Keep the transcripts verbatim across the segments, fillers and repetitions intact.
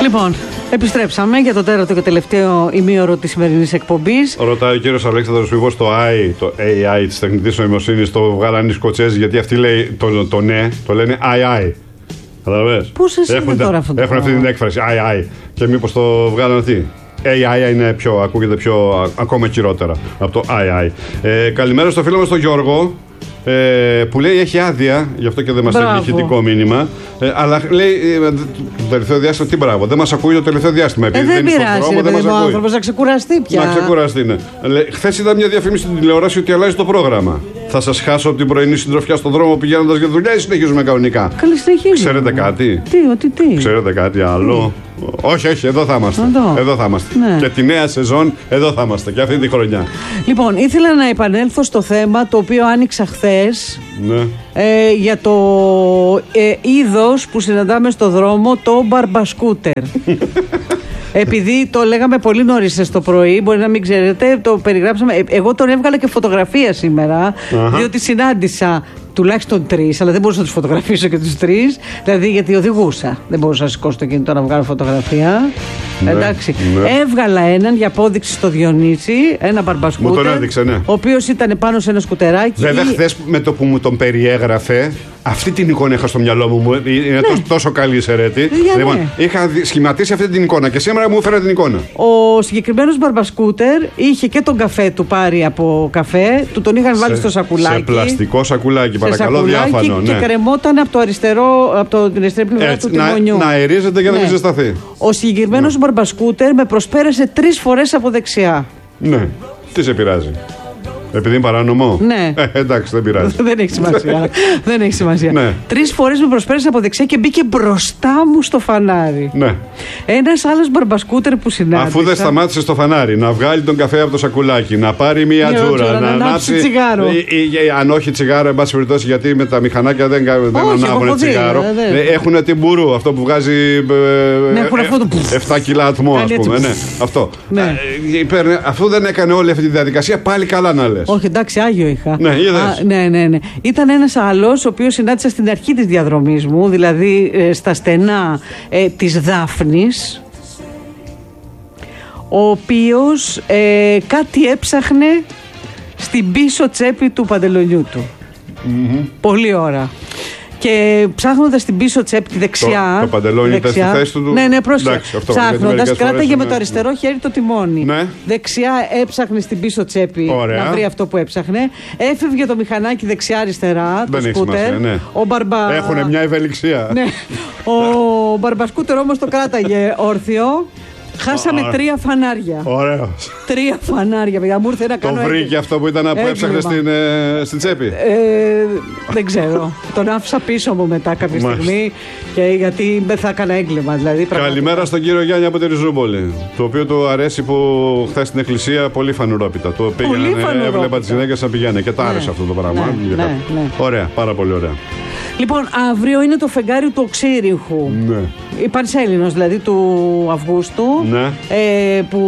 Λοιπόν, επιστρέψαμε για το τέταρτο και τελευταίο ημίωρο της σημερινής εκπομπής. Ρωτάει ο κύριος Αλέξανδρος μήπως το I, το έι άι της τεχνητής νοημοσύνης το βγάλανε οι Σκοτσέζοι, γιατί αυτοί λέει το, το ναι, το λένε άι άι. Καταλαβες. Πώς εσύ είναι τώρα αυτό το Έχουν αυτή την έκφραση άι άι και μήπως το βγάλανε αυτοί. έι άι είναι πιο, ακούγεται πιο, ακόμα χειρότερα από το άι άι. Ε, καλημέρα στο φίλο μας τον Γιώργο. Ε, που λέει έχει άδεια, γι' αυτό και δεν μας στέλνει ηχητικό μήνυμα. Ε, αλλά λέει ε, το τελευταίο διάστημα, τι μπράβο, δεν μας ακούει το τελευταίο διάστημα. Επειδή ε, δεν, δεν πειράζει, ρε παιδί μου, ο άνθρωπος να ξεκουραστεί πια. Να ξεκουραστεί, ναι. Χθες είδα μια διαφήμιση στην τηλεόραση ότι αλλάζει το πρόγραμμα. Θα σας χάσω από την πρωινή συντροφιά στον δρόμο πηγαίνοντας για δουλειά ή συνεχίζουμε κανονικά? Καλή συνεχίζουμε. Ξέρετε κάτι? Τι, ότι τι. Ξέρετε κάτι άλλο? Mm. Όχι, όχι, εδώ θα είμαστε. Εδώ, εδώ θα είμαστε. Ναι. Και τη νέα σεζόν εδώ θα είμαστε και αυτή τη χρονιά. Λοιπόν, ήθελα να επανέλθω στο θέμα το οποίο άνοιξα χθες. Ναι. Ε, για το ε, είδος που συναντάμε στο δρόμο, το μπαρμπασκούτερ. Επειδή το λέγαμε πολύ νωρίς το πρωί, μπορεί να μην ξέρετε, το περιγράψαμε. Εγώ τον έβγαλα και φωτογραφία σήμερα, uh-huh. διότι συνάντησα τουλάχιστον τρεις, αλλά δεν μπορούσα να τους φωτογραφίσω και τους τρεις, δηλαδή γιατί οδηγούσα. Δεν μπορούσα να σηκώσω το κινητό να βγάλω φωτογραφία. Ναι, Εντάξει. Ναι. Έβγαλα έναν για απόδειξη στο Διονύση, ένα μπαρμπασκούτερ. Μου τον έδειξε, ναι. Ο οποίος ήταν πάνω σε ένα σκουτεράκι. Βέβαια, ή... χθες με το που μου τον περιέγραφε, αυτή την εικόνα είχα στο μυαλό μου. Είναι ναι. τόσο, τόσο καλή σερέτη. Λοιπόν, ναι. είχα σχηματίσει αυτή την εικόνα και σήμερα μου έφερε την εικόνα. Ο συγκεκριμένος μπαρμπασκούτερ είχε και τον καφέ του πάρει από καφέ, του τον είχαν σε, βάλει στο σακουλάκι. Σε πλαστικό σακουλάκι, παρακαλώ, σακουλάκι, διάφανο. Και ναι. κρεμόταν από το αριστερό, από το, την αριστερή πλευρά του τιμονιού. Να, να αερίζεται για να ναι. μην ζεσταθεί. Ο συγκεκριμένος ναι. μπαρμπασκούτερ με προσπέρασε τρεις φορές από δεξιά. Ναι. Τι σε πειράζει? Επειδή είναι παράνομο. Ναι. Ε, εντάξει, δεν πειράζει. δεν έχει σημασία. δεν έχει σημασία. Ναι. Τρεις φορές με προσπέρασε από δεξιά και μπήκε μπροστά μου στο φανάρι. Ναι. Ένας άλλος μπαρμπασκούτερ που συνάντησα. Αφού δεν σταμάτησε στο φανάρι, να βγάλει τον καφέ από το σακουλάκι, να πάρει μία ναι, τζούρα, να, να ανάψει τσιγάρο. Ή, ή, ή, αν όχι τσιγάρο, εν πάση περιπτώσει, γιατί με τα μηχανάκια δεν, δεν ανάβουν τσιγάρο. Δε, δε. Έχουν την μπουρού, αυτό που βγάζει ναι, ε, εφτά κιλά ατμό, ας πούμε. Ναι, αυτό. Ναι. Ε, αφού δεν έκανε όλη αυτή τη διαδικασία, πάλι καλά να λες. Όχι, εντάξει, Άγιο είχα. Ναι, Α, ναι, ναι, ναι. Ήταν ένας άλλος, ο οποίος συνάντησα στην αρχή της διαδρομής μου, δηλαδή ε, στα στενά ε, της Δάφνης, ο οποίος ε, κάτι έψαχνε στην πίσω τσέπη του παντελονιού του. Mm-hmm. Πολλή ώρα. Και ψάχνοντας την πίσω τσέπη τη δεξιά. Το, το παντελόνι ήταν στη θέση του. Ναι, ναι, πρόσεχε. Ψάχνοντας, κράταγε με το αριστερό χέρι το τιμόνι. Ναι. Δεξιά έψαχνε στην πίσω τσέπη. Ωραία. Να βρει αυτό που έψαχνε. Έφευγε το μηχανάκι δεξιά-αριστερά. Δεν το έχει σκούτερ. σημασία, ναι. Ο μπαρμπα... Έχουνε μια ευελιξία. Ναι. Ο μπαρμπασκούτερ όμως το κράταγε όρθιο. Χάσαμε Ωραία. τρία φανάρια. Ωραίο. Τρία φανάρια, παιδιά. Μου ήρθε να κάνω. Το βρήκε αυτό που ήταν που έψαχνε στην, ε, στην τσέπη. Ε, δεν ξέρω. Τον άφησα πίσω μου μετά κάποια στιγμή. Και γιατί δεν θα έκανα έγκλημα. Δηλαδή, Καλημέρα στον κύριο Γιάννη από τη Ριζούπολη. Το οποίο του αρέσει που χθες στην εκκλησία πολύ φανουρόπιτα. Το πήγαινε, έβλεπα τις γυναίκες να πηγαίνει και τ' άρεσε ναι. αυτό το πράγμα. Ναι, ναι, ναι. Ωραία, πάρα πολύ ωραία. Λοιπόν, αύριο είναι το φεγγάρι του Οξύριχου. Ναι. Η Πανσέλινος δηλαδή του Αυγούστου. Ναι. Ε, που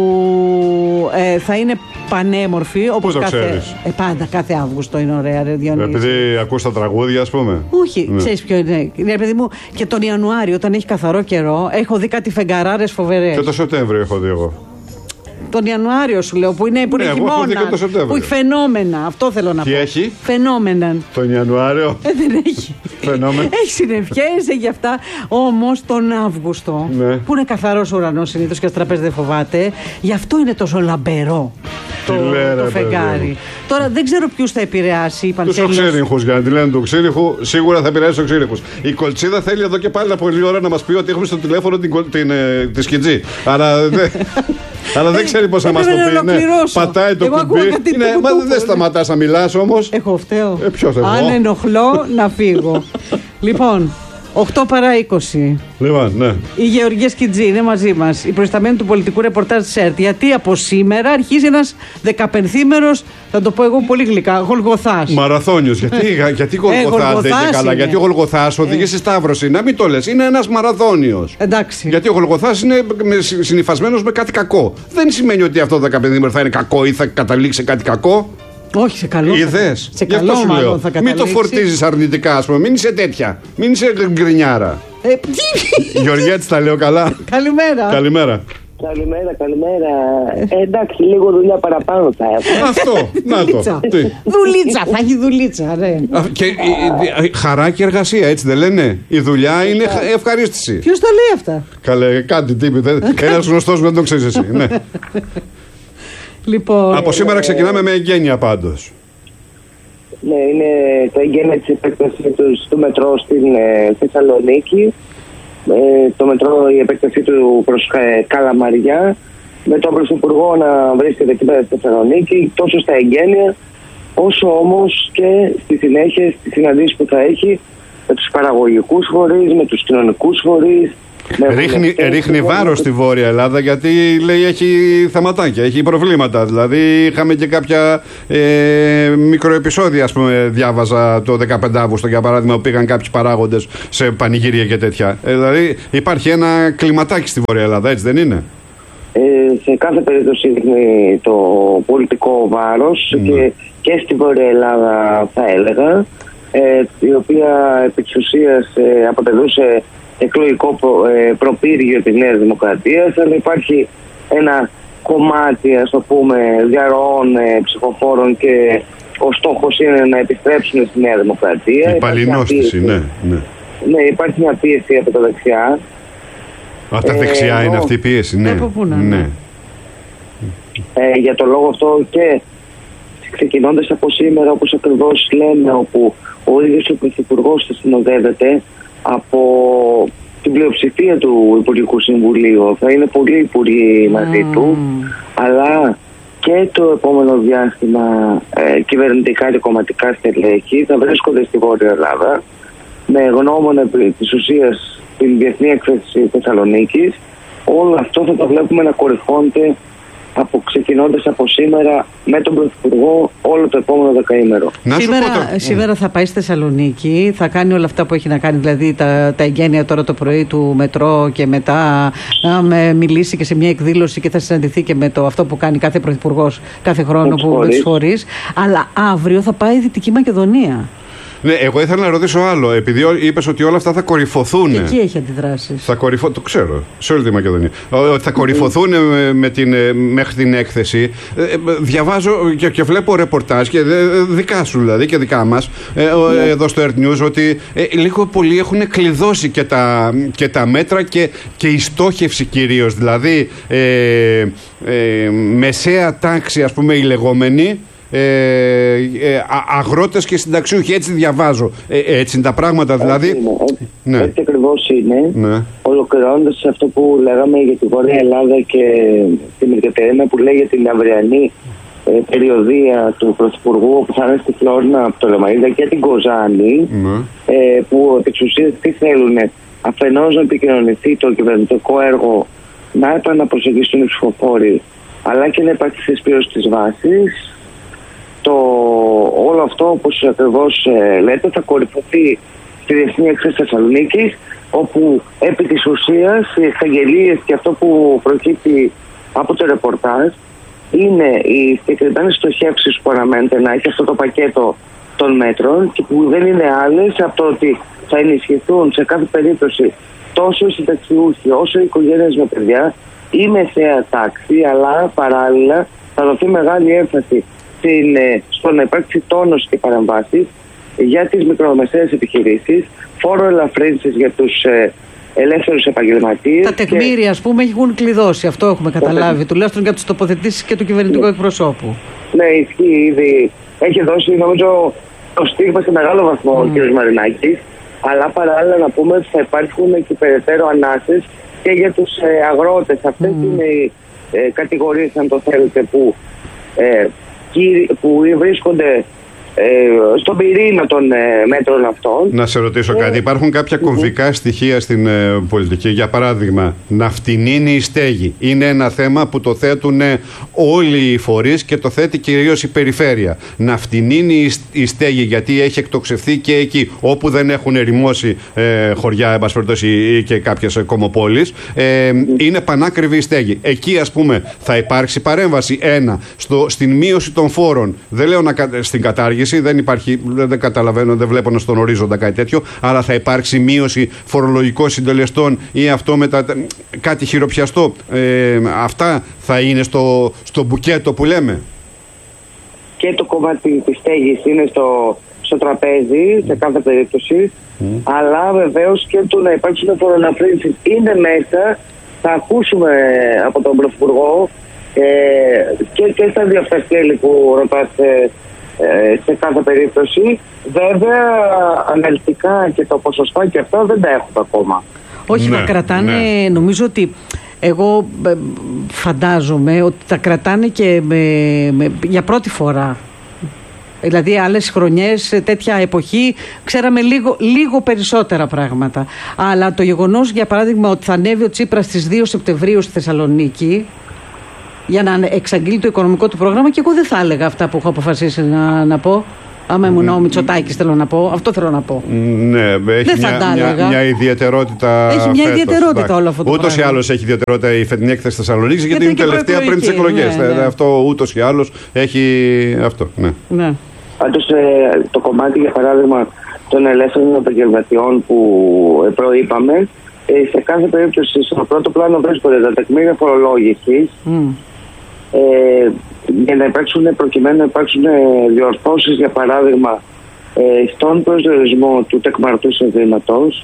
ε, θα είναι πανέμορφη. Όπως Πού το κάθε, ξέρεις? Ε, πάντα κάθε Αύγουστο είναι ωραία, ρε Διονύση. Επειδή ακούς τα τραγούδια, ας πούμε. Όχι, ναι. Ξέρεις ποιο είναι. Ναι, παιδί μου, και τον Ιανουάριο, όταν έχει καθαρό καιρό, έχω δει κάτι φεγγαράρες φοβερές. Και το Σεπτέμβριο έχω δει εγώ. Τον Ιανουάριο σου λέω που είναι, που ναι, είναι χειμώνα. Που έχει φαινόμενα. Αυτό θέλω να Τι πω. Τι έχει? Φαινόμενα. Τον Ιανουάριο. Ε, δεν έχει. Φαινόμενα. Έχει συννεφιές, έχει αυτά. Όμως τον Αύγουστο, ναι. που είναι καθαρός ουρανός συνήθως και στο τραπέζι δεν φοβάται, γι' αυτό είναι τόσο λαμπερό. Το, λέρα, το φεγγάρι. Παιδί. Τώρα δεν ξέρω ποιους θα επηρεάσει. Τους οξύριχους, για να τη λένε του οξύριχου, σίγουρα θα επηρεάσει τους οξύριχους. Η Κολτσίδα θέλει εδώ και πάλι πολλή ώρα να μας πει ότι έχουμε στο τηλέφωνο την, την, την, τη σκιτζή. Αλλά δεν. Αλλά δεν ξέρει πώς θα μας το πει. Ναι. Πατάει το κουμπί. Ναι, μα δεν σταματάς να μιλάς όμως. Εγώ φταίω. Ε, ποιος εγώ? Αν ενοχλώ, να φύγω. Λοιπόν. οκτώ παρά είκοσι. Λοιπόν, ναι. Η Γεωργία Σκιτζή είναι μαζί μας. Η προϊσταμένη του πολιτικού ρεπορτάζ της ΕΡΤ. Γιατί από σήμερα αρχίζει ένας δεκαπενθήμερος, θα το πω εγώ πολύ γλυκά, Γολγοθάς. Μαραθώνιος. γιατί, γιατί Γολγοθάς ε, δεν είναι καλά? Γιατί ο Γολγοθάς οδηγεί ε. στη Σταύρωση. Να μην το λες. Είναι ένας μαραθώνιος. Εντάξει. Γιατί ο Γολγοθάς είναι συνυφασμένος με κάτι κακό. Δεν σημαίνει ότι αυτό το δεκαπενθήμερο θα είναι κακό ή θα καταλήξει σε κάτι κακό. Όχι, σε καλό. Είδες. Σε καλό μάλλον θα καταλήξει. Μην το φορτίζεις αρνητικά, ας πούμε. Μην είσαι τέτοια. Μην είσαι γκρινιάρα. Ε, τι... Γεωργέτης, τα λέω καλά. Καλημέρα. Καλημέρα. Καλημέρα, καλημέρα. Ε, εντάξει, λίγο δουλειά παραπάνω θα έχω. Αυτό, να το. Δουλίτσα. Δουλίτσα, θα έχει δουλίτσα, ναι. Και η- η- χαρά και εργασία, έτσι δεν λένε. Η δουλειά είναι χα- ευχαρίστηση. Ποιος τα λέει αυτά? Καλέ, κάτι τύπη. Ένας γνωστός, δεν το ξέρεις εσύ. Ναι. Λοιπόν, Από σήμερα ξεκινάμε με εγγένεια πάντως. Ναι, είναι το εγγένεια της επέκτασης του, του μετρό στην ε, Θεσσαλονίκη. Ε, το μετρό, η επέκτασή του προς ε, Καλαμαριά. Με τον Πρωθυπουργό να βρίσκεται εκεί πέρα στη Θεσσαλονίκη, τόσο στα εγγένεια, όσο όμως και στη συνέχεια στις συναντήσεις που θα έχει με τους παραγωγικούς φορείς, με τους κοινωνικούς φορείς. Ρίχνει, βουλευτές, ρίχνει με- βάρος στη Βόρεια Ελλάδα γιατί λέει έχει θεματάκια, έχει προβλήματα. Δηλαδή είχαμε και κάποια ε, μικροεπισόδια, ας πούμε, διάβαζα το δεκαπέντε Αυγούστου για παράδειγμα, που πήγαν κάποιοι παράγοντες σε πανηγύρια και τέτοια. Ε, δηλαδή υπάρχει ένα κλιματάκι στη Βόρεια Ελλάδα, έτσι δεν είναι? Ε, σε κάθε περίπτωση δείχνει το πολιτικό βάρος και, και στη Βόρεια Ελλάδα θα έλεγα, ε, η οποία επί της ουσίας ε, αποτελούσε εκλογικό προ, ε, προπύργιο της Νέας Δημοκρατίας, αλλά υπάρχει ένα κομμάτι, ας το πούμε, διαρροών ε, ψηφοφόρων και ο στόχος είναι να επιστρέψουν στη Νέα Δημοκρατία. Η παλινόστηση, ναι, ναι. Ναι, υπάρχει μια πίεση από τα δεξιά. Από τα Ε, δεξιά ενώ- είναι αυτή η πίεση, ναι. Από πού να είναι. ναι. Ε, για το λόγο αυτό και ξεκινώντας από σήμερα, όπως ακριβώς λέμε, όπου ο ίδιος ο Πρωθυπουργός θα συνοδεύεται από την πλειοψηφία του Υπουργικού Συμβουλίου. Θα είναι πολλοί υπουργοί μαζί του, αλλά και το επόμενο διάστημα ε, κυβερνητικά και κομματικά στελέχη θα βρίσκονται στη Βόρεια Ελλάδα με γνώμονα επί της ουσίας την Διεθνή Έκθεση Θεσσαλονίκης. Όλο αυτό θα το βλέπουμε να κορυφώνεται από ξεκινώντας από σήμερα με τον Πρωθυπουργό όλο το επόμενο δεκαήμερο. Να σου Σήμερα, πω το- σήμερα θα πάει στη Θεσσαλονίκη, θα κάνει όλα αυτά που έχει να κάνει, δηλαδή τα, τα εγγένεια τώρα το πρωί του μετρό και μετά να με μιλήσει και σε μια εκδήλωση και θα συναντηθεί και με το αυτό που κάνει κάθε πρωθυπουργός κάθε χρόνο Με τους που, με φορείς. τους φορείς. Αλλά αύριο θα πάει η Δυτική Μακεδονία. Ναι, εγώ ήθελα να ρωτήσω άλλο. Επειδή είπες ότι όλα αυτά θα κορυφωθούν. Και εκεί έχει αντιδράσεις. Θα κορυφω... Το ξέρω, σε όλη τη Μακεδονία. Ότι θα κορυφωθούν με, με την, ε, μέχρι την έκθεση. Ε, ε, διαβάζω και, και βλέπω ρεπορτάζ και ε, δικά σου δηλαδή και δικά μας ε, ε, εδώ στο Earth News ότι ε, λίγο πολύ έχουν κλειδώσει και τα, και τα μέτρα και, και η στόχευση κυρίως. Δηλαδή ε, ε, μεσαία τάξη, ας πούμε, η λεγόμενη. Ε, ε, α, αγρότες και συνταξιούχοι, έτσι διαβάζω. Ε, έτσι είναι τα πράγματα, δηλαδή. Έτσι, είναι, έτσι, Ναι. έτσι ακριβώς είναι. Ναι. Ολοκληρώνοντας σε αυτό που λέγαμε για τη Βόρεια Ελλάδα και την Εκατερίνα που λέει για την αυριανή ε, περιοδία του Πρωθυπουργού που θα είναι στη Φλόρινα από το Λεμαΐδα και την Κοζάνη, Ναι. ε, που επί της ουσίας τι θέλουν, αφενός να επικοινωνηθεί το κυβερνητικό έργο, να επαναπροσεγγιστούν οι ψηφοφόροι, αλλά και να υπάρξει συσπήρωση της βάσης. Το, όλο αυτό, όπως ακριβώς ε, λέτε, θα κορυφωθεί στη Διεθνή Έκθεση Θεσσαλονίκης, όπου επί της ουσίας οι εξαγγελίες και αυτό που προκύπτει από το ρεπορτάζ είναι οι συγκεκριμένες στοχεύσεις που αναμένεται να έχει αυτό το πακέτο των μέτρων και που δεν είναι άλλες από το ότι θα ενισχυθούν σε κάθε περίπτωση τόσο οι συνταξιούχοι όσο οι οικογένειες με παιδιά ή μεσαία τάξη, αλλά παράλληλα θα δοθεί μεγάλη έμφαση στην, στο να υπάρξει τόνος και παραμβάσεις για τις μικρομεσαίες επιχειρήσεις, φόρο ελαφρύνσεις για τους ε, ελεύθερους επαγγελματίες. Τα τεκμήρια, και... ας πούμε, έχουν κλειδώσει. Αυτό έχουμε καταλάβει, τουλάχιστον για τις τοποθετήσεις και του κυβερνητικού εκπροσώπου. Ναι, ισχύει ήδη. Έχει δώσει, νομίζω, το στίγμα σε μεγάλο βαθμό mm. ο κ. Μαρινάκης. Αλλά παράλληλα να πούμε ότι θα υπάρχουν και περαιτέρω ανάσες και για τους ε, αγρότες. Αυτές mm. είναι οι ε, κατηγορίες, αν το θέλετε, που, ε, που βρίσκονται ε, στον πυρήνα των ε, μέτρων αυτών. Να σε ρωτήσω κάτι. Υπάρχουν κάποια κομβικά στοιχεία στην ε, πολιτική. Για παράδειγμα, να φτηνίνει η στέγη. Είναι ένα θέμα που το θέτουν όλοι οι φορείς και το θέτει κυρίως η περιφέρεια. Να φτηνίνει η στέγη, γιατί έχει εκτοξευθεί και εκεί όπου δεν έχουν ερημώσει ε, χωριά, εν πάση περιπτώσει, ή και κάποιες κομοπόλεις. Ε, είναι πανάκριβη η στέγη. Εκεί, ας πούμε, θα υπάρξει παρέμβαση. Ένα, στο, στην μείωση των φόρων. Δεν λέω να, στην κατάργηση. κατάργηση. Δεν υπάρχει, δεν καταλαβαίνω, δεν βλέπω να στον ορίζοντα κάτι τέτοιο. Αλλά θα υπάρξει μείωση φορολογικών συντελεστών ή αυτό μετά κάτι χειροπιαστό. Ε, αυτά θα είναι στο, στο μπουκέτο που λέμε. Και το κομμάτι της στέγης είναι στο, στο τραπέζι σε κάθε περίπτωση. Mm. Αλλά βεβαίως και το να υπάρξουν φοροελαφρύνσεις είναι μέσα. Θα ακούσουμε από τον Πρωθυπουργό ε, και, και στα δύο αυτά σκέλη που ρωτάτε ε, σε κάθε περίπτωση. Βέβαια, αναλυτικά και το ποσοστά και αυτά δεν τα έχουμε ακόμα. Όχι, ναι, θα κρατάνε, ναι. Νομίζω ότι εγώ φαντάζομαι ότι τα κρατάνε και με, με, για πρώτη φορά. Δηλαδή άλλες χρονιές, τέτοια εποχή, ξέραμε λίγο, λίγο περισσότερα πράγματα. Αλλά το γεγονός, για παράδειγμα, ότι θα ανέβει ο Τσίπρας στις δύο Σεπτεμβρίου στη Θεσσαλονίκη για να εξαγγείλει το οικονομικό του πρόγραμμα, και εγώ δεν θα έλεγα αυτά που έχω αποφασίσει να, να πω. Άμα ήμουν ο Μητσοτάκης, θέλω να πω. Αυτό θέλω να πω. Ναι, έχει μια, μια, μια ιδιαιτερότητα. Έχει μια φέτος, ιδιαιτερότητα εντάξει. Όλο αυτό το ούτως ή άλλως έχει ιδιαιτερότητα η φετινή έκθεση Θεσσαλονίκης, γιατί είναι τελευταία πριν τις εκλογές. Ναι, ναι. Αυτό ούτως ή άλλως έχει αυτό. Ναι. Ναι. Πάντως το κομμάτι, για παράδειγμα, των ελεύθερων επαγγελματιών που προείπαμε, σε κάθε περίπτωση στο πρώτο πλάνο βρίσκονται τα τεκμήρια φορολόγησης. Mm. Ε, για να υπάρξουν, προκειμένου να υπάρξουν διορθώσεις, για παράδειγμα, ε, στον προσδιορισμό του τεκμαρτού εισοδήματος,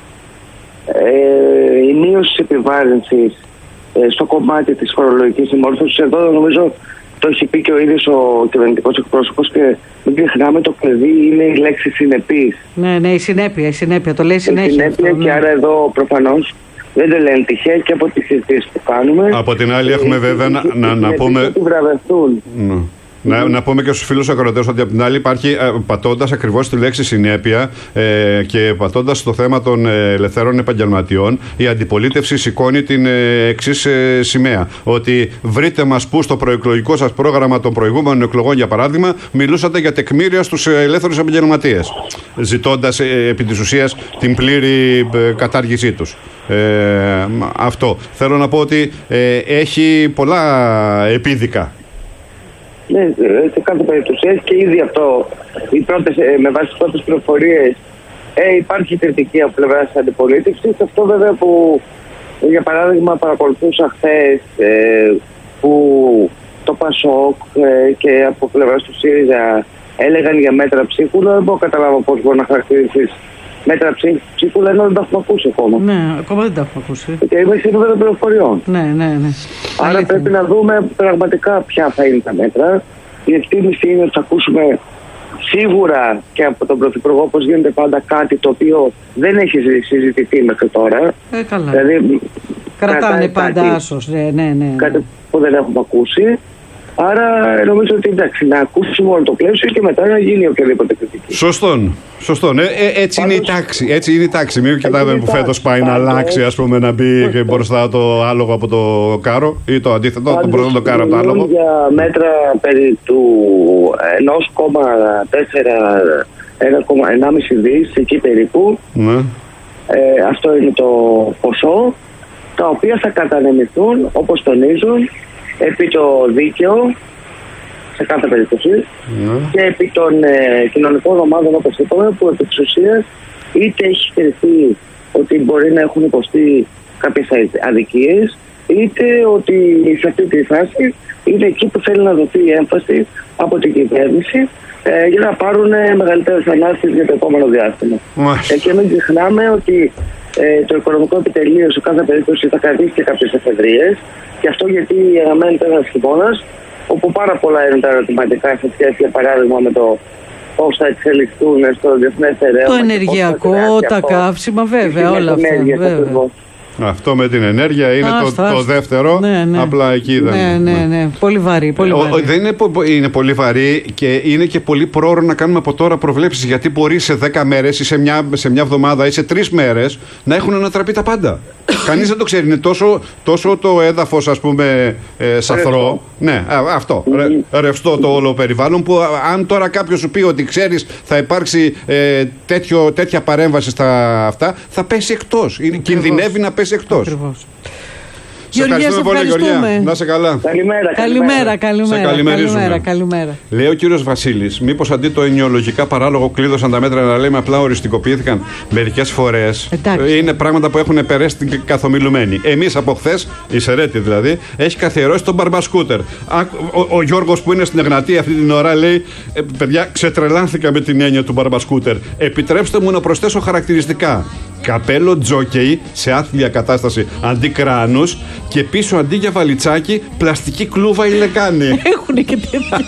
ε, η μείωση της επιβάρυνσης ε, στο κομμάτι της φορολογικής συμμόρφωσης. Εδώ νομίζω το έχει πει και ο ίδιος ο κυβερνητικός εκπρόσωπος, και μην ξεχνάμε, το παιδί είναι η λέξη συνεπής. Ναι, ναι, η συνέπεια, η συνέπεια, το λέει συνέχεια. Η συνέπεια αυτό, ναι. Και άρα εδώ προφανώς δεν το λένε τυχαία και από τις συζητήσεις που κάνουμε. Από την άλλη έχουμε ε, βέβαια να, να, να πούμε... Ναι. Να, να πούμε και στους φίλους ακροατές ότι από την άλλη υπάρχει, ε, πατώντας ακριβώς τη λέξη συνέπεια ε, και πατώντας στο θέμα των ε, ελευθέρων επαγγελματιών, η αντιπολίτευση σηκώνει την ε, εξής ε, σημαία. Ότι βρείτε μας που στο προεκλογικό σας πρόγραμμα των προηγούμενων εκλογών, για παράδειγμα, μιλούσατε για τεκμήρια στους ε, ελεύθερους επαγγελματίες, ζητώντας ε, επί της ουσίας την πλήρη ε, κατάργησή τους. Ε, αυτό. Θέλω να πω ότι ε, έχει πολλά επίδικα. Ναι, σε κάθε περίπτωση έχει και ήδη αυτό. Οι πρώτες, με βάση τις πρώτες πληροφορίες ε, υπάρχει κριτική από πλευράς της αντιπολίτευσης. Αυτό βέβαια που, για παράδειγμα, παρακολουθούσα χθες ε, που το Πασόκ ε, και από πλευράς του ΣΥΡΙΖΑ έλεγαν για μέτρα ψίχουλα. Δεν μπορώ να καταλάβω πώς μπορεί να χαρακτηρίσεις μέτρα ψίχουλα ενώ δεν τα έχουμε ακούσει ακόμα. Ναι, ακόμα δεν τα έχουμε ακούσει. Και είμαι σίγουρα των πληροφοριών. Ναι, ναι, ναι. Άρα Αλήθεια. πρέπει να δούμε πραγματικά ποια θα είναι τα μέτρα. Η εκτίμηση είναι ότι θα ακούσουμε σίγουρα και από τον Πρωθυπουργό, όπως γίνεται πάντα, κάτι το οποίο δεν έχει συζητηθεί μέχρι τώρα. Ε, καλά. Δηλαδή, κρατάνε πάντα άσος. Ναι, ναι, ναι. Κάτι που δεν έχουμε ακούσει. Άρα νομίζω ότι εντάξει, να ακούσουμε όλο το πλαίσιο και μετά να γίνει οποιαδήποτε κριτική. Σωστόν. Σωστόν. Ε, ε, έτσι, είναι η τάξη, έτσι είναι η τάξη. Μην κοιτάμε που φέτος πάει να αλλάξει, ας πούμε, να μπει και μπροστά το άλογο από το κάρο ή το αντίθετο, το μπροστά το κάρο από το άλογο. Για μέτρα περί του ένα κόμμα τέσσερα, ενάμιση δις, εκεί περίπου. Ναι. Ε, αυτό είναι το ποσό, τα οποία θα κατανεμηθούν, όπως τονίζουν, επί το δίκαιο σε κάθε περίπτωση mm. και επί των ε, κοινωνικών ομάδων, όπως είπαμε, που επί της ουσίας είτε έχει κριθεί ότι μπορεί να έχουν υποστεί κάποιες αδικίες, είτε ότι σε αυτή τη φάση είναι εκεί που θέλει να δοθεί η έμφαση από την κυβέρνηση ε, για να πάρουν ε, μεγαλύτερες ανάσεις για το επόμενο διάστημα. Mm. Ε, και μην ξεχνάμε ότι ε, το οικονομικό επιτελείο σε κάθε περίπτωση θα κρατήσει και κάποιες εφεδρίες. Και αυτό γιατί αναμένεται ένας χειμώνας, όπου πάρα πολλά είναι τα ερωτηματικά σε σχέση, για παράδειγμα, με το πώς θα εξελιχθούν στο διεθνές ρεύμα. Το ενεργειακό, τα καύσιμα, βέβαια, όλα αυτά. Αυτό με την ενέργεια είναι άστα, το, άστα. το δεύτερο. Ναι, ναι. Απλά εκεί δεν ναι, ναι, ναι. Πολύ βαρύ. Πολύ βαρύ. Ο, δεν είναι, είναι πολύ βαρύ και είναι και πολύ πρόωρο να κάνουμε από τώρα προβλέψεις. Γιατί μπορεί σε δέκα μέρες ή σε μια, σε μια εβδομάδα ή σε τρεις μέρες να έχουν ανατραπεί τα πάντα. Κανείς δεν το ξέρει. Είναι τόσο, τόσο το έδαφος, ας πούμε, ε, σαθρό. Ναι, αυτό. Ρε, ρευστό το όλο περιβάλλον. Που αν τώρα κάποιος σου πει ότι ξέρεις θα υπάρξει ε, τέτοιο, τέτοια παρέμβαση στα αυτά, θα πέσει εκτός. Είναι, κινδυνεύει να πέσει εκτός. Ακριβώς. Γεωργία, σε πολύ, ευχαριστούμε. Γεωργία. Να σε καλά. Καλημέρα, Καλημέρα, καλημέρα. Καλημέρα, καλημέρα. Λέει ο κύριος Βασίλης, μήπως αντί το ενοιολογικά παράλογο κλείδωσαν τα μέτρα να λέμε απλά οριστικοποιήθηκαν μερικές φορές. Εντάξει. Είναι πράγματα που έχουν περάσει την καθομιλουμένη. Εμείς από χθες, η Σερέτη δηλαδή, έχει καθιερώσει τον μπαρμπασκούτερ. Ο, ο, ο Γιώργος που είναι στην Εγνατία αυτή την ώρα λέει: ε, παιδιά, ξετρελάνθηκα με την έννοια του μπαρμπασκούτερ. Επιτρέψτε μου να προσθέσω χαρακτηριστικά. Καπέλο τζόκεϊ σε άθλια κατάσταση αντί κράνους και πίσω αντί για βαλιτσάκι πλαστική κλούβα ή λεκάνη. Έχουνε και τέτοια.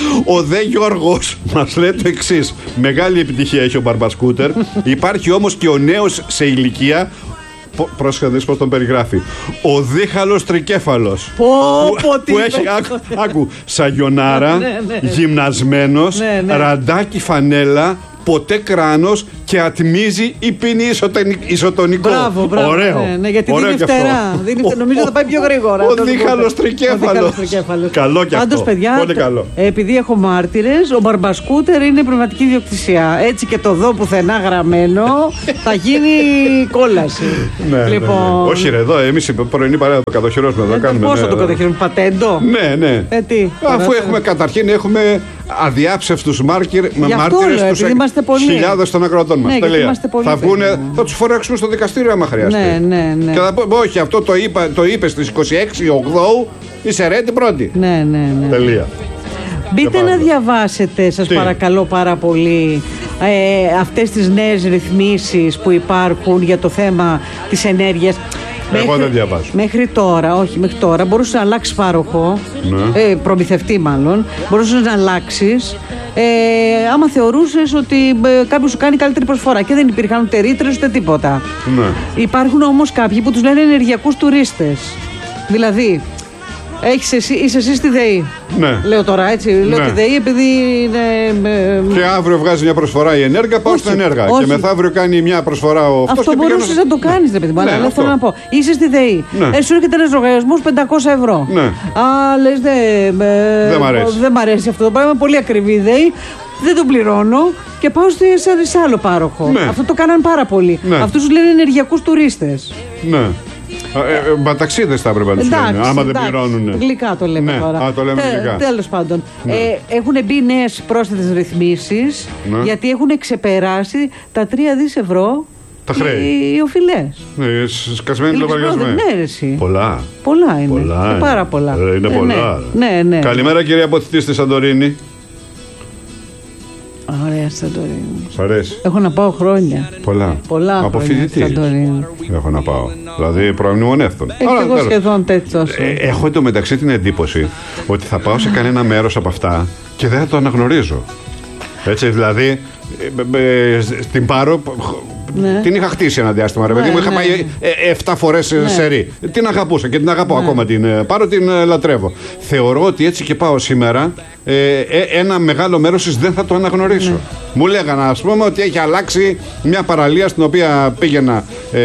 Ο δε Γιώργος μας λέει το εξής: μεγάλη επιτυχία έχει ο μπαρμπασκούτερ. Υπάρχει όμως και ο νέος σε ηλικία. Πρόσεχε πως τον περιγράφει. Ο δίχαλος τρικέφαλος. Πω, πω, τι που έχει, άκου, άκου σαγιονάρα, ναι, ναι. γυμνασμένος, Ναι, ναι. ραντάκι φανέλα, ποτέ κράνος και ατμίζει ή πίνει ισοτονικό. Μπράβο, μπράβο. Ωραίο. Ναι, ναι, γιατί Ωραίο δίνει και αυτό. φτερά. Δίνει, Ο- νομίζω θα πάει πιο γρήγορα. Ο αυτό το δίχαλος πούμε. τρικέφαλος. Ο δίχαλος τρικέφαλος. Καλό κι αυτό. Πάντως, παιδιά, Πολύ το- καλό. επειδή έχω μάρτυρες, ο μπαρμπασκούτερ είναι πνευματική ιδιοκτησία. Έτσι και το δω πουθενά γραμμένο, θα γίνει κόλαση. Ναι, ναι, ναι. Λοιπόν, Όχι ρε, εδώ εμείς η πρωινή παρέα το κατοχυρώσουμε. εδώ ε, κάνουμε, πόσο ναι, το εδώ. κατοχυρώνουμε, πατέντο. Ναι, ναι. Ε, τι, Αφού τώρα, έχουμε καταρχήν έχουμε αδιάψευτους μάρκυρ, με Γι' αυτό μάρτυρες λέω, τους επειδή είμαστε πολλοί. χιλιάδες των ακροατών μας. Ναι, γιατί Τελεία. είμαστε πολλοί, Θα βγουνε, παιδί μου. θα τους φοράξουμε στο δικαστήριο άμα χρειαστεί. Ναι, ναι, ναι. Και θα πω, όχι, αυτό το, είπα, το είπε στις είκοσι έξι Οκτώου η Σερέτη πρώτη. Ναι, ναι, ναι. Τελεία. Μπείτε Για να πάντα. διαβάσετε, σας Τι? παρακαλώ πάρα πολύ, ε, αυτές τις νέες ρυθμίσεις που υπάρχουν για το θέμα της ενέργειας. Εγώ δεν διαβάζω. Μέχρι τώρα, όχι, μέχρι τώρα μπορούσε να αλλάξει πάροχο, Ναι. ε, προμηθευτή μάλλον, μπορούσε να αλλάξει. Ε, άμα θεωρούσες ότι ε, κάποιος σου κάνει καλύτερη προσφορά και δεν υπήρχαν ούτε ρήτρες ούτε τίποτα. Ναι. Υπάρχουν όμως κάποιοι που τους λένε ενεργειακούς τουρίστες. Δηλαδή, έχεις εσύ, είσαι εσύ στη ΔΕΗ. Ναι. Λέω τώρα έτσι, λέω Ναι. τη ΔΕΗ επειδή είναι. ε, Και αύριο βγάζει μια προσφορά η Ενέργεια, πάω Όχι, στην Ενέργεια. όχι. Και μεθαύριο κάνει μια προσφορά ο αυτός Αυτό και πηγαίνω μπορούσε σε- να το κάνει, ρε παιδί μου. Ναι, Αλλά αυτό. θέλω να πω. Είσαι στη ΔΕΗ. Ναι. Ε, σου έρχεται ένα λογαριασμό πεντακόσια ευρώ. Ναι. Α, λε, δεν Δεν μ' αρέσει. δεν μ' αρέσει αυτό το πράγμα. Πολύ ακριβή η ΔΕΗ. Δεν τον πληρώνω και πάω σε, σε, σε άλλο πάροχο. Ναι. Αυτό το κάναν πάρα πολύ. Ναι. Αυτού του λένε ενεργειακού τουρίστε. Ναι. Ε, ε, Μπαταξίδες θα έπρεπε να τους λένε, άμα δεν πληρώνουν. Γλυκά το λέμε Ναι. τώρα. Α, το λέμε γλυκά. Τέλος πάντων. Ναι. Ε, έχουν μπει νέες πρόσθετες ρυθμίσεις Ναι. γιατί έχουν ξεπεράσει τα τρία δις ευρώ Τα χρέη. οι, οι οφειλές. Ναι, σκασμένοι Οι λογαριασμοί. Ναι, ρε, εσύ. Πολλά. Πολλά είναι. Πολλά Και είναι. πάρα πολλά. Ε, είναι Ε, πολλά. Ναι, ναι. ναι. Καλημέρα κυρία Αποθητή στη Σαντορίνη. Ωραία, Σαντορίνη. Σ' αρέσει. Έχω να πάω χρόνια. Πολλά. Πολλά Από χρόνια στη φοιτητή. Σαντορίνη. Έχω να πάω. Δηλαδή προαμνημονεύτων. Ε, και εγώ σχεδόν τέτοιο. Ε, έχω εντωμεταξύ την εντύπωση ότι θα πάω σε κανένα μέρος από αυτά και δεν θα το αναγνωρίζω. Έτσι, δηλαδή, ε, ε, ε, στην Πάρο Ναι. την είχα χτίσει ένα διάστημα. Ρε παιδί Ναι, μου, είχα ναι. πάει εφτά φορές Ναι. σε ρί. Την αγαπούσα και την αγαπώ ακόμα την ε, Πάρο, την ε, λατρεύω. Θεωρώ ότι έτσι και πάω σήμερα, ε, ε, ένα μεγάλο μέρος της δεν θα το αναγνωρίσω. Μου λέγανε, ας πούμε, ότι έχει αλλάξει μια παραλία στην οποία πήγαινα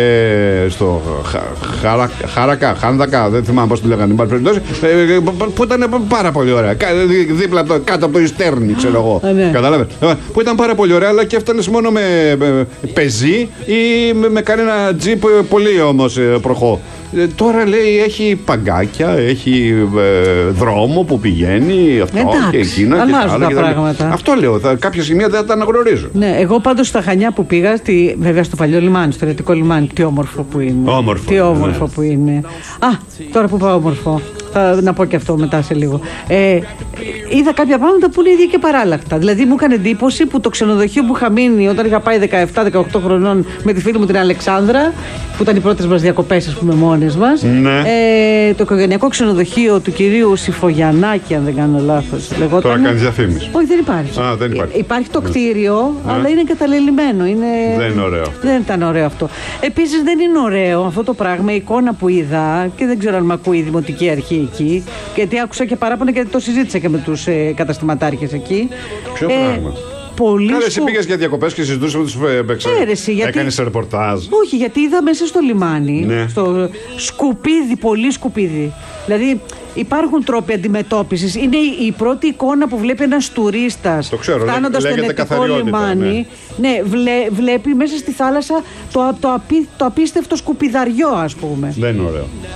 ε, στο χα, χαρα, Χαρακά, Χάνδακα, δεν θυμάμαι πώς τη λέγανε, εν πάση περιπτώσει, ε, ε, που ήταν πάρα πολύ ωραία. Κα- δί- Δίπλα από το, κάτω από το Ιστέρνη, ξέρω εγώ. Α, ναι. Κατάλαβε. Που ήταν πάρα πολύ ωραία, αλλά και έφτανε μόνο με, με πεζί ή με, με κανένα τζιπ ε, πολύ όμως ε, προχώ. Ε, τώρα λέει έχει παγκάκια, έχει ε, δρόμο που πηγαίνει αυτό Εντάξει, και εκείνα και αλλάζουν άλλα τα και τα- πράγματα. Αυτό λέω. Θα, κάποια σημεία δεν θα τα αναγνωρίζω. Ναι, εγώ πάντως στα Χανιά που πήγα, στη, βέβαια στο παλιό λιμάνι, στο Ερετικό λιμάνι, τι όμορφο που είναι. Όμορφο, Τι ναι. όμορφο που είναι. Α, τώρα που πάω όμορφο. Θα να πω και αυτό μετά σε λίγο. Ε, είδα κάποια πράγματα που είναι ίδια και παράλλακτα. Δηλαδή μου έκανε εντύπωση που το ξενοδοχείο που είχα μείνει όταν είχα πάει δεκαεπτά δεκαοκτώ χρονών με τη φίλη μου την Αλεξάνδρα, που ήταν οι πρώτες μας διακοπές, ας πούμε, μόνες μας. Ναι. Ε, το οικογενειακό ξενοδοχείο του κυρίου Σιφογιαννάκη, αν δεν κάνω λάθος. Λεγόταν. Τώρα κάνεις διαφήμιση. Όχι, δεν υπάρχει. Α, δεν υπάρχει. Ε, υπάρχει το Ναι. κτίριο, Ναι. αλλά είναι εγκαταλελειμμένο. Είναι... Δεν είναι ωραίο. Δεν ήταν ωραίο αυτό. Επίσης δεν είναι ωραίο αυτό το πράγμα, η εικόνα που είδα και δεν ξέρω αν με ακούει η Δημοτική Αρχή εκεί, γιατί άκουσα και παράπονα και το συζήτησα και με τους ε, καταστηματάρχες εκεί. Ποιο πράγμα? Πολύ Καλά, εσύ σκου- πήγες για διακοπές και συζητούσες με τους ε, Ναι, ρε, εσύ, γιατί- Έκανες ρεπορτάζ. Όχι, γιατί είδα μέσα στο λιμάνι, Ναι. στο σκουπίδι, πολύ σκουπίδι. Δηλαδή υπάρχουν τρόποι αντιμετώπισης. Είναι η, η πρώτη εικόνα που βλέπει ένας τουρίστας Το ξέρω, φτάνοντας στο λέγεται Ερετικό καθαριότητα, λιμάνι. Ναι, βλέ- βλέπει μέσα στη θάλασσα το, το, απί- το απίστευτο σκουπιδαριό, ας πούμε. Δεν είναι ωραίο.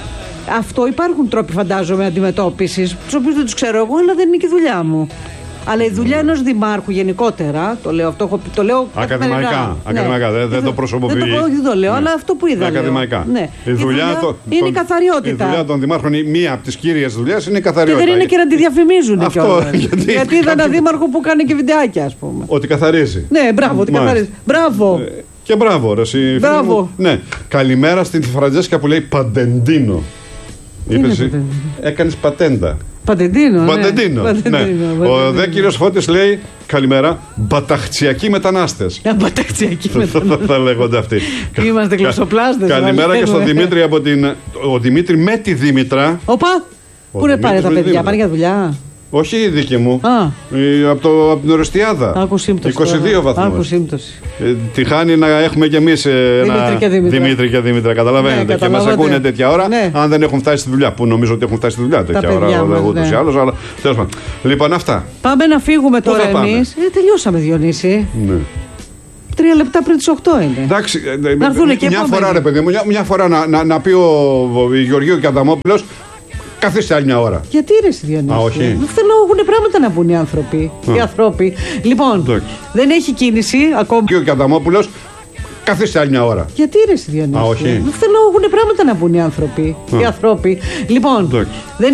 Αυτό υπάρχουν τρόποι, φαντάζομαι, αντιμετώπισης, τους οποίους δεν τους ξέρω εγώ, αλλά δεν είναι και η δουλειά μου. Αλλά η δουλειά ενός δημάρχου γενικότερα, το λέω αυτό, το λέω ακαδημαϊκά. Ακαδημαϊκά, ναι. δεν, δεν το προσωποποιεί. Δεν το, δεν το λέω, ναι. Αλλά αυτό που είδα. Ακαδημαϊκά. Ναι. Η, δουλειά, δουλειά το, είναι τον, η καθαριότητα. Η δουλειά των δημάρχων, μία από τις κύριες δουλειές είναι η καθαριότητα. Και δεν είναι και να τη διαφημίζουν κιόλας. γιατί γιατί είδα ένα δήμαρχο που κάνει και βιντεάκια, ας πούμε. Ότι καθαρίζει. Ναι, μπράβο, ότι καθαρίζει. Μπράβο. Ε, και μπράβο, ρε, εσύ, μπράβο. Ναι. Καλημέρα στην Φραντζέσκα που λέει Παντεντίνο. Είπες, έκανες πατέντα. Παντεντίνο. Παντεντίνο. Ναι. Ναι. Ο δε κύριος Φώτης λέει καλημέρα, μπαταχτσιακοί μετανάστες. Μπαταχτσιακοί μετανάστες. Θα λέγονται αυτοί. Είμαστε γλωσσοπλάστες. Καλημέρα και στον Δημήτρη από την. Ο Δημήτρη με τη Δήμητρα. Οπα! Πού είναι πάρει τα παιδιά, πάνε για δουλειά. Όχι η δική μου. Α. Η, από, το, από την Ορεστιάδα. Άκου σύμπτωση. είκοσι δύο βαθμούς. Άκου σύμπτωση. Ε, τη χάνει να έχουμε κι εμείς ε, Δημήτρη και Δήμητρα. Δημήτρη και Δήμητρα. Καταλαβαίνετε. Ναι, και μας ακούνε τέτοια ώρα. Ναι. Αν δεν έχουν φτάσει στη δουλειά. Που νομίζω ότι έχουν φτάσει στη δουλειά τέτοια ώρα. Ούτως ή άλλως. Αλλά τέλος πάντων. Λοιπόν, αυτά. Πάμε να φύγουμε τώρα εμείς. Ε, τελειώσαμε, Διονύση. Ναι. Τρία λεπτά πριν τις οκτώ είναι. Εντάξει, να έρθουνε και μια φορά, ρε παιδί μου, μια, μια φορά να, να, να πει ο, ο Γεωργίου Κανταμόπουλος, καθίστε άλλη μια ώρα. Γιατί ρε Διονύση. Α, όχι. Θέλω έχουν πράγματα να πούν οι άνθρωποι. Α. Οι άνθρωποι. Λοιπόν, εντάξει. Δεν έχει κίνηση ακόμα. Και ο Κανταμόπουλος, καθίστε άλλη μια ώρα. Γιατί ρε Διονύση. Α, όχι. Θέλω έχουν πράγματα να πούν οι άνθρωποι. Α. Οι άνθρωποι. Λοιπόν, δεν